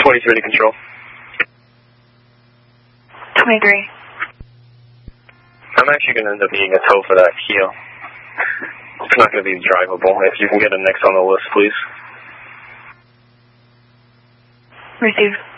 23 to control. 23. I'm actually going to end up needing a tow for that Kia. It's not going to be drivable. If you can get it next on the list, please. Received.